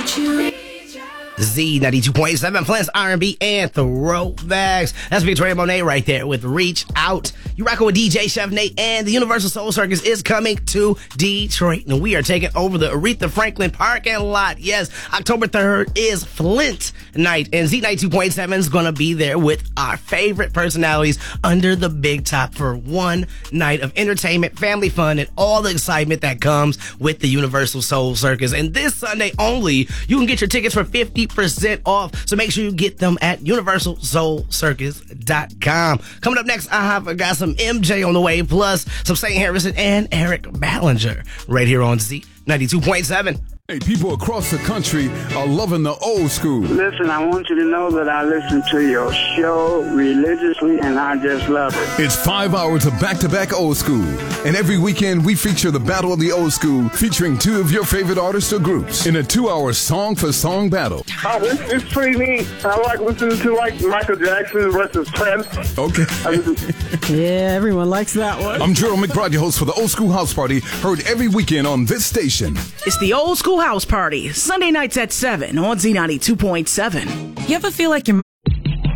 Z92.7, Flint's R&B and throwbacks. That's Victoria Monet right there with Reach Out. You rockin' with DJ Chef Nate, and the Universal Soul Circus is coming to Detroit. And we are taking over the Aretha Franklin parking lot. Yes, October 3rd is Flint night, and Z92.7 is going to be there with our favorite personalities under the big top for one night of entertainment, family fun, and all the excitement that comes with the Universal Soul Circus. And this Sunday only, you can get your tickets for 50% off. So make sure you get them at universalsoulcircus.com. Coming up next, I have got some MJ on the way, plus some St. Harrison and Eric Ballinger right here on Z92.7. Hey, people across the country are loving the old school. Listen, I want you to know that I listen to your show religiously, and I just love it. It's 5 hours of back-to-back old school. And every weekend, we feature the Battle of the Old School, featuring two of your favorite artists or groups in a 2-hour song-for-song battle. Oh, it's pretty neat. I like listening to, Michael Jackson versus Prince. Okay. Yeah, everyone likes that one. I'm Gerald McBride, your host for the Old School House Party, heard every weekend on this station. It's the Old School House Party, Sunday nights at 7 on Z92.7. You ever feel like your